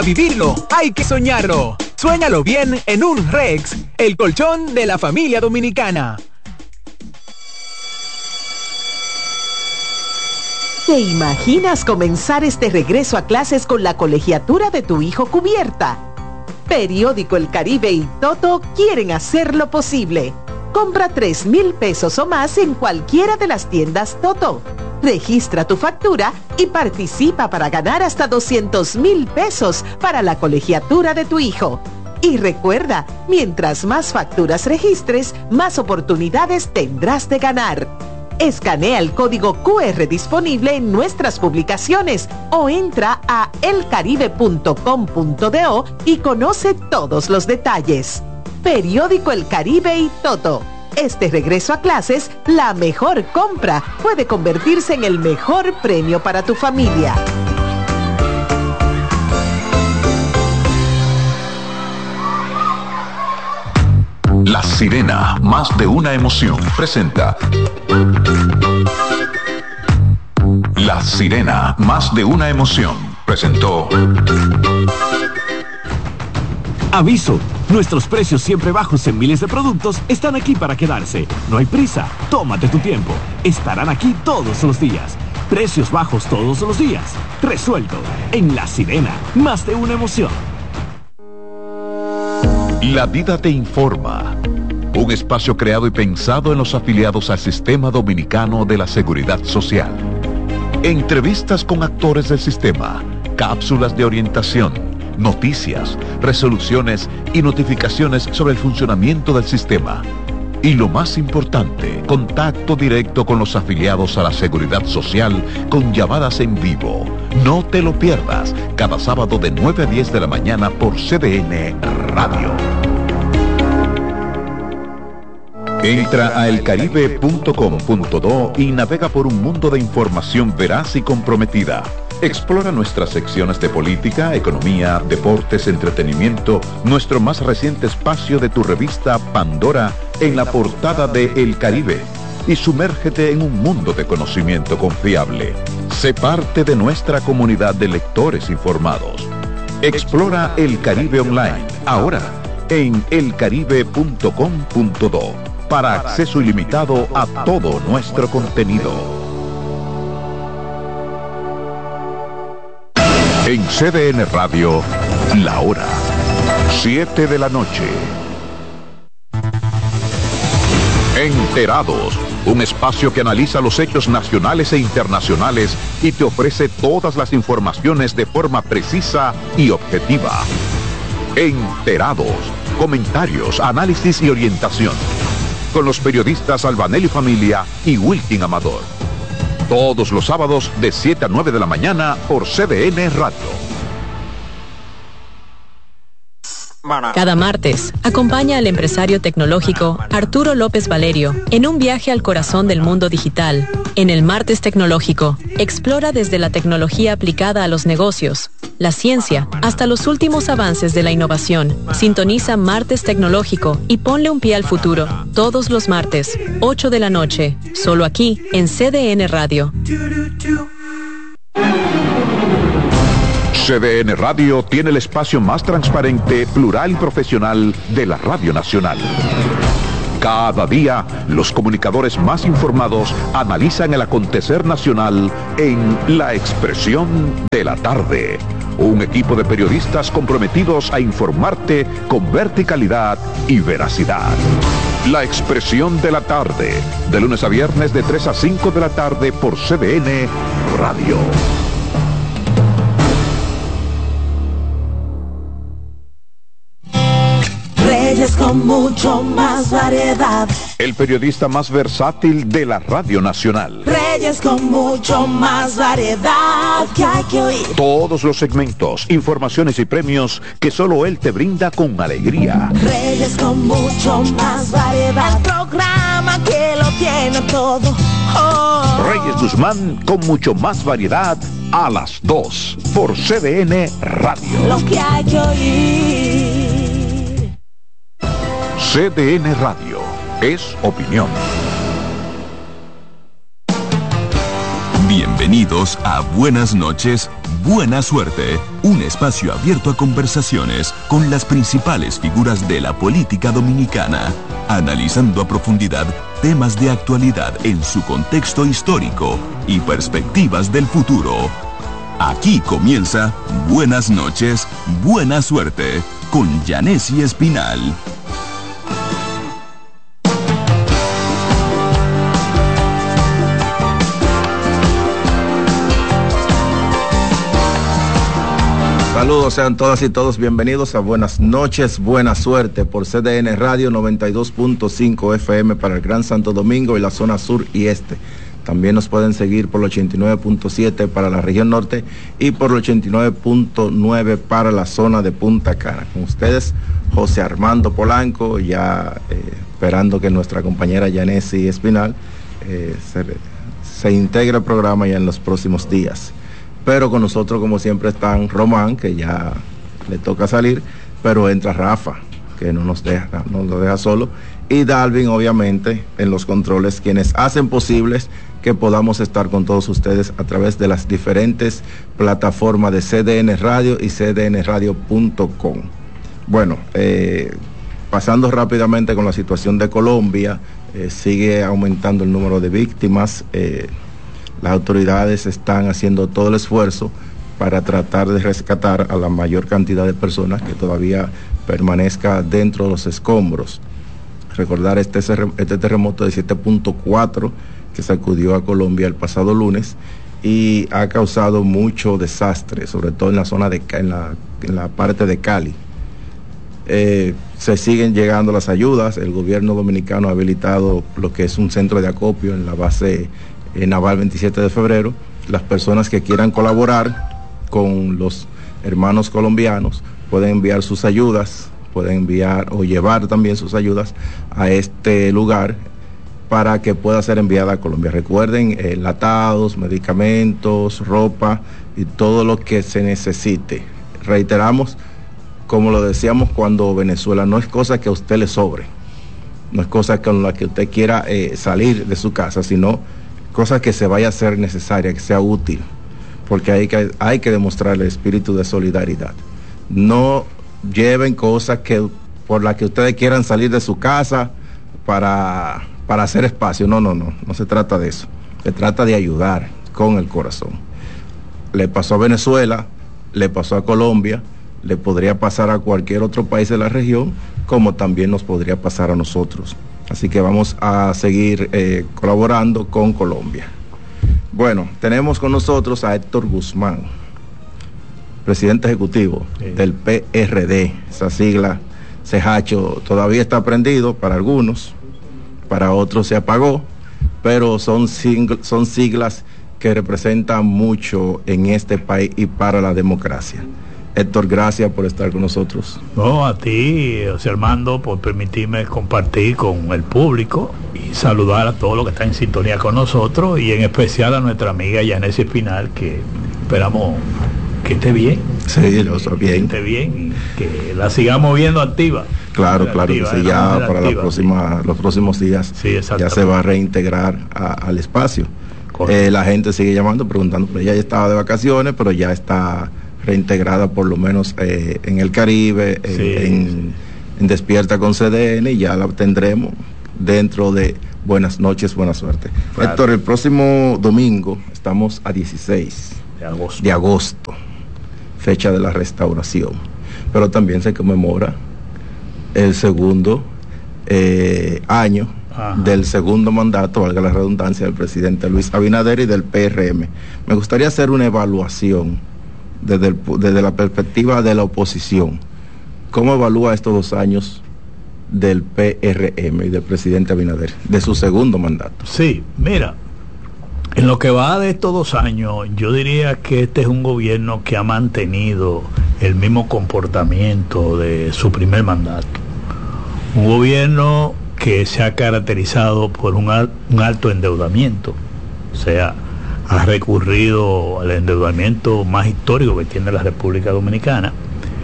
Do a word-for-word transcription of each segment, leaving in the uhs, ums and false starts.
vivirlo, hay que soñarlo. Suéñalo bien en un Rex, el colchón de la familia dominicana. ¿Te imaginas comenzar este regreso a clases con la colegiatura de tu hijo cubierta? Periódico El Caribe y Toto quieren hacerlo posible. Compra tres mil pesos o más en cualquiera de las tiendas Toto. Registra tu factura y participa para ganar hasta doscientos mil pesos para la colegiatura de tu hijo. Y recuerda, mientras más facturas registres, más oportunidades tendrás de ganar. Escanea el código cu erre disponible en nuestras publicaciones o entra a el caribe punto com punto do y conoce todos los detalles. Periódico El Caribe y Toto. Este regreso a clases, la mejor compra, puede convertirse en el mejor premio para tu familia. La Sirena, más de una emoción, presenta La Sirena, más de una emoción, presentó. Aviso, nuestros precios siempre bajos en miles de productos están aquí para quedarse. No hay prisa, tómate tu tiempo. Estarán aquí todos los días. Precios bajos todos los días. Resuelto. En La Sirena, más de una emoción. La Vida te informa. Un espacio creado y pensado en los afiliados al Sistema Dominicano de la Seguridad Social. Entrevistas con actores del sistema, cápsulas de orientación, noticias, resoluciones y notificaciones sobre el funcionamiento del sistema. Y lo más importante, contacto directo con los afiliados a la Seguridad Social con llamadas en vivo. No te lo pierdas, cada sábado de nueve a diez de la mañana por C D N Radio. Entra a el caribe punto com punto do y navega por un mundo de información veraz y comprometida. Explora nuestras secciones de política, economía, deportes, entretenimiento, nuestro más reciente espacio de tu revista Pandora en la portada de El Caribe y sumérgete en un mundo de conocimiento confiable. Sé parte de nuestra comunidad de lectores informados. Explora El Caribe Online, ahora en el caribe punto com punto do, para acceso ilimitado a todo nuestro contenido. En C D N Radio, la hora, siete de la noche. Enterados, un espacio que analiza los hechos nacionales e internacionales y te ofrece todas las informaciones de forma precisa y objetiva. Enterados, comentarios, análisis y orientación. Con los periodistas Albanelli Familia y Wilkin Amador. Todos los sábados de siete a nueve de la mañana por C D N Radio. Cada martes, acompaña al empresario tecnológico Arturo López Valerio en un viaje al corazón del mundo digital. En el Martes Tecnológico, explora desde la tecnología aplicada a los negocios, la ciencia, hasta los últimos avances de la innovación. Sintoniza Martes Tecnológico y ponle un pie al futuro. Todos los martes, ocho de la noche, solo aquí en C D N Radio. C D N Radio tiene el espacio más transparente, plural y profesional de la Radio Nacional. Cada día, los comunicadores más informados analizan el acontecer nacional en La Expresión de la Tarde. Un equipo de periodistas comprometidos a informarte con verticalidad y veracidad. La Expresión de la Tarde, de lunes a viernes de tres a cinco de la tarde por C D N Radio. Reyes con mucho más variedad. El periodista más versátil de la Radio Nacional. Reyes con mucho más variedad que hay que oír. Todos los segmentos, informaciones y premios que solo él te brinda con alegría. Reyes con mucho más variedad. El programa que lo tiene todo. Oh. Reyes Guzmán con mucho más variedad a las dos por C D N Radio. Lo que hay que oír. C D N Radio es opinión. Bienvenidos a Buenas noches, Buena Suerte, un espacio abierto a conversaciones con las principales figuras de la política dominicana, analizando a profundidad temas de actualidad en su contexto histórico y perspectivas del futuro. Aquí comienza Buenas noches, Buena Suerte, con Yanesi Espinal. Saludos, sean todas y todos bienvenidos a Buenas noches, Buena Suerte por C D N Radio noventa y dos punto cinco F M para el Gran Santo Domingo y la zona sur y este. También nos pueden seguir por el ochenta y nueve punto siete para la región norte y por el ochenta y nueve punto nueve para la zona de Punta Cana. Con ustedes, José Armando Polanco, ya eh, esperando que nuestra compañera Yanesi Espinal eh, se, se integre al programa ya en los próximos días. Pero con nosotros, como siempre, están Román, que ya le toca salir, pero entra Rafa, que no nos deja, no nos deja solo, y Dalvin, obviamente, en los controles, quienes hacen posibles que podamos estar con todos ustedes a través de las diferentes plataformas de C D N Radio y C D N radio punto com. Bueno, eh, pasando rápidamente con la situación de Colombia, eh, sigue aumentando el número de víctimas. eh, Las autoridades están haciendo todo el esfuerzo para tratar de rescatar a la mayor cantidad de personas que todavía permanezca dentro de los escombros. Recordar este, este terremoto de siete punto cuatro que sacudió a Colombia el pasado lunes y ha causado mucho desastre, sobre todo en la zona de en la, en la parte de Cali. Eh, se siguen llegando las ayudas. El gobierno dominicano ha habilitado lo que es un centro de acopio en la base en Naval veintisiete de febrero. Las personas que quieran colaborar con los hermanos colombianos pueden enviar sus ayudas, pueden enviar o llevar también sus ayudas a este lugar para que pueda ser enviada a Colombia. Recuerden, eh, enlatados, medicamentos, ropa y todo lo que se necesite. Reiteramos, como lo decíamos cuando Venezuela, no es cosa que a usted le sobre, no es cosa con la que usted quiera eh, salir de su casa, sino cosa que se vaya a ser necesaria, que sea útil, porque hay que, hay que demostrar el espíritu de solidaridad. No lleven cosas que por las que ustedes quieran salir de su casa para, para hacer espacio. No, no, no, no se trata de eso. Se trata de ayudar con el corazón. Le pasó a Venezuela, le pasó a Colombia, le podría pasar a cualquier otro país de la región, como también nos podría pasar a nosotros. Así que vamos a seguir eh, colaborando con Colombia. Bueno, tenemos con nosotros a Héctor Guzmán, presidente ejecutivo sí. del P R D. Esa sigla, Cejacho, todavía está prendido para algunos, para otros se apagó, pero son, sing- son siglas que representan mucho en este país y para la democracia. Héctor, gracias por estar con nosotros. No, a ti, José Armando, por permitirme compartir con el público y saludar a todos los que están en sintonía con nosotros y en especial a nuestra amiga Yanesi Espinal, que esperamos que esté bien. Sí, lo está bien. Que esté bien y que la sigamos viendo activa. Claro, claro, activa, que sí, ya para activa, la próxima, sí. los próximos días sí, ya se va a reintegrar a, al espacio. Eh, la gente sigue llamando, preguntando, pero ella ya estaba de vacaciones, pero ya está reintegrada por lo menos eh, en el Caribe, en, sí, en, sí. en Despierta con C D N, y ya la tendremos dentro de Buenas noches, Buena Suerte. Claro. Héctor, el próximo domingo estamos a dieciséis de agosto. de agosto, fecha de la restauración, pero también se conmemora el segundo eh, año Ajá. del segundo mandato, valga la redundancia, del presidente Luis Abinader y del P R M. Me gustaría hacer una evaluación Desde, el, desde la perspectiva de la oposición. ¿Cómo evalúa estos dos años del P R M y del presidente Abinader, de su segundo mandato? Sí, mira, en lo que va de estos dos años, yo diría que este es un gobierno que ha mantenido el mismo comportamiento de su primer mandato. Un gobierno que se ha caracterizado por un, al, un alto endeudamiento, o sea, ha recurrido al endeudamiento más histórico que tiene la República Dominicana,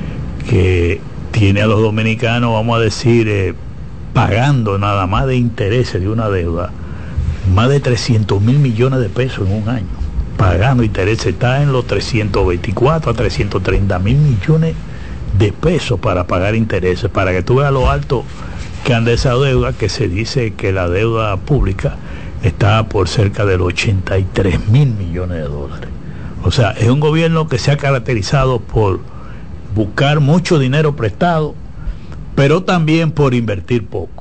que tiene a los dominicanos, vamos a decir, eh, pagando nada más de intereses de una deuda, más de trescientos mil millones de pesos en un año. pagando intereses, está en los trescientos veinticuatro a trescientos treinta mil millones de pesos para pagar intereses, para que tú veas lo alto que anda esa deuda, que se dice que la deuda pública está por cerca de los ochenta y tres mil millones de dólares. O sea, es un gobierno que se ha caracterizado por buscar mucho dinero prestado, pero también por invertir poco.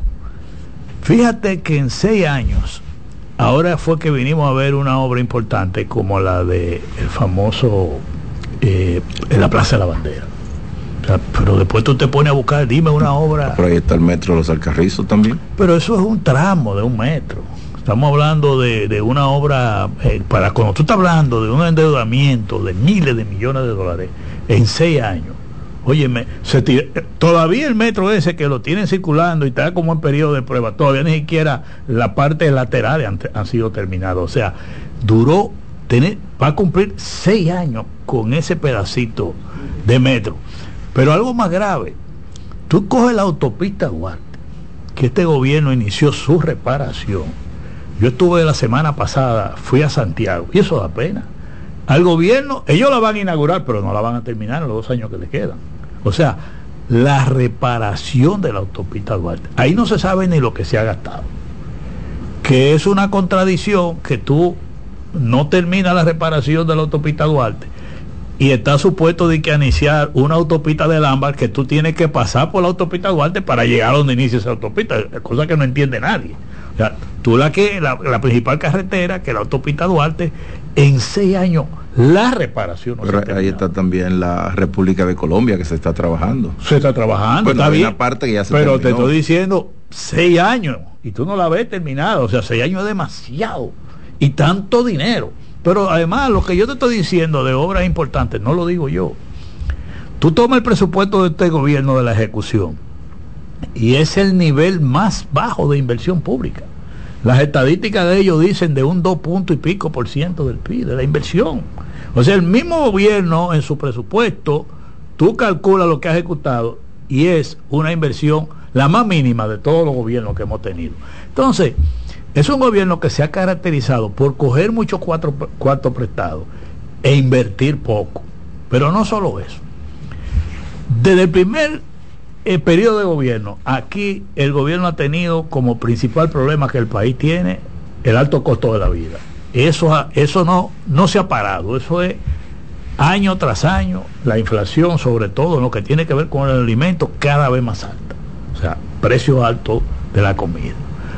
Fíjate que en seis años, ahora fue que vinimos a ver una obra importante como la de el famoso eh, en la Plaza de la Bandera. O sea, pero después tú te pones a buscar, dime una obra. Por ahí está el metro de los Alcarrizos también. Pero eso es un tramo de un metro. Estamos hablando de, de una obra, eh, para cuando tú estás hablando de un endeudamiento de miles de millones de dólares en seis años. Óyeme, se tira, todavía el metro ese que lo tienen circulando y está como en periodo de prueba, todavía ni siquiera la parte lateral han, han sido terminadas. O sea, duró, tener, va a cumplir seis años con ese pedacito de metro. Pero algo más grave, tú coges la autopista Duarte, que este gobierno inició su reparación. Yo estuve la semana pasada, fui a Santiago, y eso da pena. Al gobierno, ellos la van a inaugurar, pero no la van a terminar en los dos años que le quedan. O sea, la reparación de la autopista Duarte, ahí no se sabe ni lo que se ha gastado. Que es una contradicción que tú no terminas la reparación de la autopista Duarte y está supuesto de que iniciar una autopista del Ámbar, que tú tienes que pasar por la autopista Duarte para llegar a donde inicia esa autopista, cosa que no entiende nadie. O sea, tú la que la, la principal carretera, que la autopista Duarte, en seis años la reparación. No Pero ahí está también la República de Colombia, que se está trabajando. Se está trabajando, bueno, está bien. Una parte que ya se pero terminó. Te estoy diciendo, seis años, y tú no la ves terminada. O sea, seis años es demasiado. Y tanto dinero. Pero además, lo que yo te estoy diciendo de obras importantes, no lo digo yo. Tú tomas el presupuesto de este gobierno de la ejecución, y es el nivel más bajo de inversión pública. Las estadísticas de ellos dicen de un dos punto y pico por ciento del P I B, de la inversión. O sea, el mismo gobierno en su presupuesto, tú calculas lo que ha ejecutado y es una inversión la más mínima de todos los gobiernos que hemos tenido. Entonces, es un gobierno que se ha caracterizado por coger muchos cuartos cuartos prestados e invertir poco. Pero no solo eso. Desde el primer el periodo de gobierno, aquí el gobierno ha tenido como principal problema que el país tiene el alto costo de la vida. Eso, eso no, no se ha parado, eso es año tras año, la inflación, sobre todo en lo que tiene que ver con el alimento, cada vez más alta. O sea, precios altos de la comida.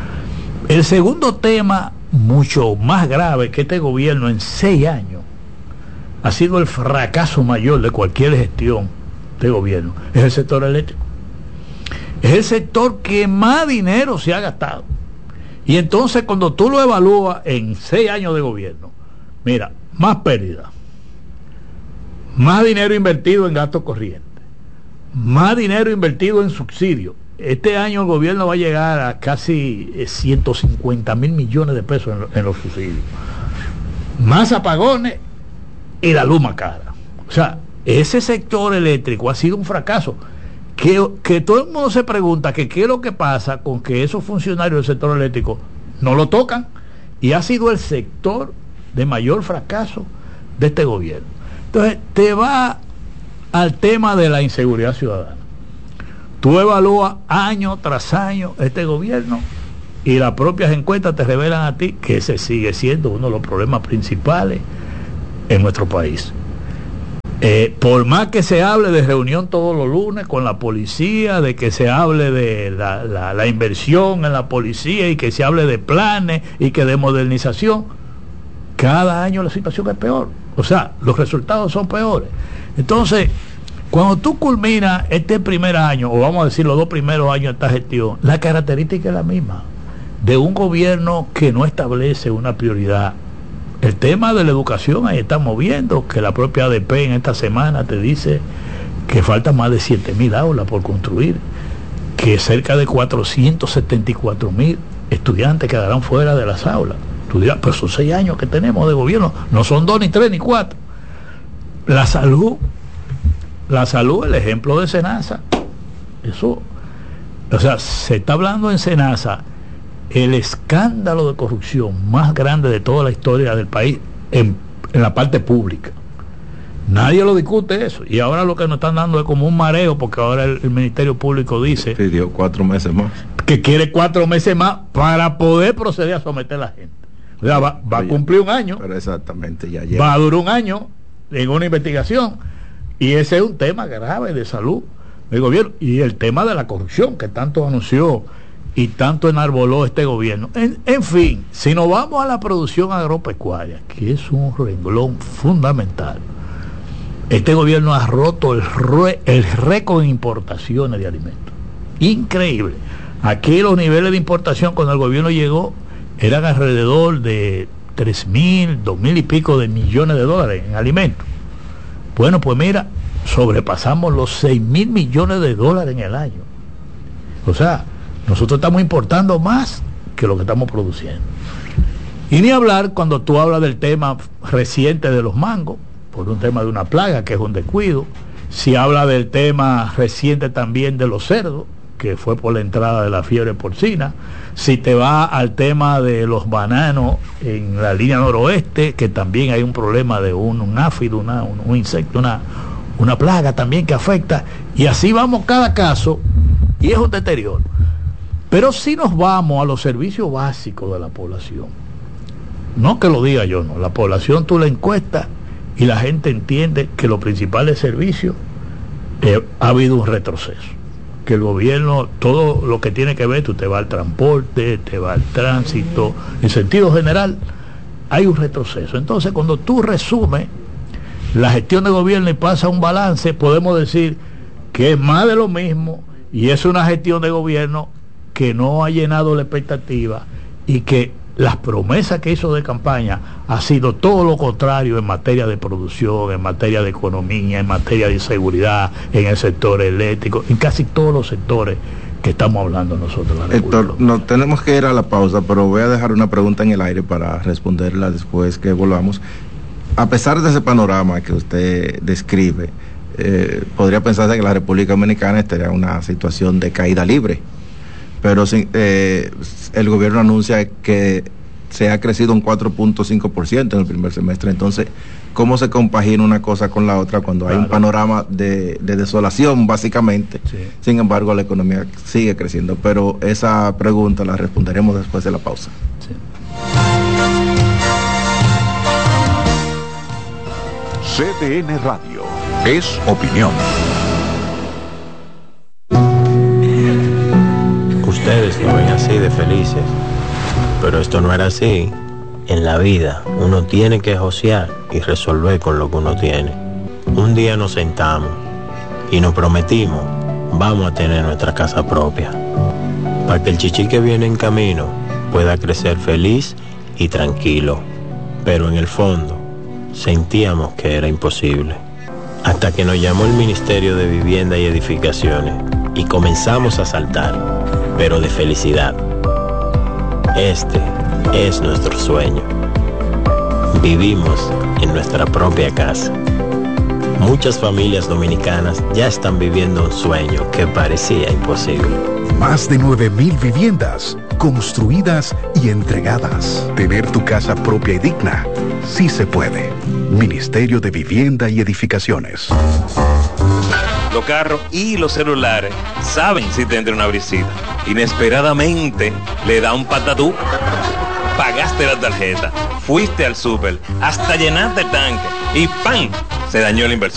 El segundo tema, mucho más grave, que este gobierno en seis años ha sido el fracaso mayor de cualquier gestión de gobierno, es el sector eléctrico. Es el sector que más dinero se ha gastado. Y entonces cuando tú lo evalúas en seis años de gobierno, mira, más pérdida, más dinero invertido en gastos corrientes, más dinero invertido en subsidios. Este año el gobierno va a llegar a casi ciento cincuenta mil millones de pesos en, en los subsidios. Más apagones y la luz más cara. O sea, ese sector eléctrico ha sido un fracaso. Que, que todo el mundo se pregunta que qué es lo que pasa con que esos funcionarios del sector eléctrico no lo tocan, y ha sido el sector de mayor fracaso de este gobierno. Entonces te va al tema de la inseguridad ciudadana. Tú evalúas año tras año este gobierno y las propias encuestas te revelan a ti que ese sigue siendo uno de los problemas principales en nuestro país. Eh, por más que se hable de reunión todos los lunes con la policía, de que se hable de la, la, la inversión en la policía y que se hable de planes y que de modernización, cada año la situación es peor. O sea, los resultados son peores. Entonces, cuando tú culminas este primer año, o vamos a decir los dos primeros años de esta gestión, la característica es la misma, de un gobierno que no establece una prioridad. El tema de la educación, ahí estamos viendo que la propia A D P en esta semana te dice que faltan más de siete mil aulas por construir, que cerca de cuatrocientos setenta y cuatro mil estudiantes quedarán fuera de las aulas. Tú dirás, pero son seis años que tenemos de gobierno, no son dos, ni tres, ni cuatro. La salud, la salud, el ejemplo de Senasa, eso, o sea, se está hablando en Senasa el escándalo de corrupción más grande de toda la historia del país en, en la parte pública. Nadie lo discute eso. Y ahora lo que nos están dando es como un mareo, porque ahora el, el Ministerio Público dice... Pidió cuatro meses más. Que quiere cuatro meses más para poder proceder a someter a la gente. O sea, va, va a cumplir un año. Pero exactamente, ya llega. Va a durar un año en una investigación. Y ese es un tema grave de salud del gobierno. Y el tema de la corrupción, que tanto anunció y tanto enarboló este gobierno. En, en fin, si nos vamos a la producción agropecuaria, que es un renglón fundamental, este gobierno ha roto el, re, el récord de importaciones de alimentos. Increíble. Aquí los niveles de importación cuando el gobierno llegó eran alrededor de tres mil, dos mil y pico de millones de dólares en alimentos. Bueno, pues mira, sobrepasamos los seis mil millones de dólares en el año. O sea, nosotros estamos importando más que lo que estamos produciendo. Y ni hablar cuando tú hablas del tema reciente de los mangos, por un tema de una plaga que es un descuido. Si habla del tema reciente también de los cerdos, que fue por la entrada de la fiebre porcina. Si te va al tema de los bananos en la línea noroeste, que también hay un problema de un, un áfido, una, un, un insecto, una, una plaga también que afecta, y así vamos cada caso, y es un deterioro. Pero si nos vamos a los servicios básicos de la población, no que lo diga yo, no, la población tú la encuestas y la gente entiende que los principales servicios eh, ha habido un retroceso, que el gobierno, todo lo que tiene que ver, tú te vas al transporte, te vas al tránsito, en sentido general hay un retroceso. Entonces cuando tú resumes la gestión de gobierno y pasa un balance, podemos decir que es más de lo mismo, y es una gestión de gobierno que no ha llenado la expectativa, y que las promesas que hizo de campaña ha sido todo lo contrario en materia de producción, en materia de economía, en materia de seguridad, en el sector eléctrico, en casi todos los sectores que estamos hablando nosotros. Héctor, nos tenemos que ir a la pausa, pero voy a dejar una pregunta en el aire para responderla después que volvamos. A pesar de ese panorama que usted describe, eh, podría pensarse que la República Dominicana estaría en una situación de caída libre, pero eh, el gobierno anuncia que se ha crecido un cuatro punto cinco por ciento en el primer semestre. Entonces, ¿cómo se compagina una cosa con la otra cuando claro. hay un panorama de, de desolación, básicamente? Sí. Sin embargo, la economía sigue creciendo. Pero esa pregunta la responderemos después de la pausa. Sí. C D N Radio es opinión. Ustedes lo ven así de felices, pero esto no era así. En la vida uno tiene que josear y resolver con lo que uno tiene. Un día nos sentamos y nos prometimos, vamos a tener nuestra casa propia, para que el chichi que viene en camino pueda crecer feliz y tranquilo. Pero en el fondo sentíamos que era imposible, hasta que nos llamó el Ministerio de Vivienda y Edificaciones y comenzamos a saltar, pero de felicidad. Este es nuestro sueño. Vivimos en nuestra propia casa. Muchas familias dominicanas ya están viviendo un sueño que parecía imposible. Más de nueve mil viviendas construidas y entregadas. Tener tu casa propia y digna, sí se puede. Ministerio de Vivienda y Edificaciones. Los carros y los celulares saben si te entra una brisita. Inesperadamente le da un patatú. Pagaste la tarjeta, fuiste al súper, hasta llenaste el tanque y ¡pam! Se dañó la inversión.